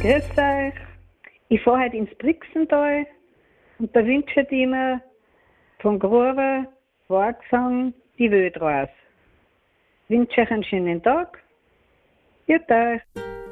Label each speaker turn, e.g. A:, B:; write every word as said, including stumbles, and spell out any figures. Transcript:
A: Grüß euch. Ich fahre heute ins Brixental und da wünsche ich mir von Gruber, Wagsang, die Wildreise. Ich wünsche euch einen schönen Tag. Viert euch.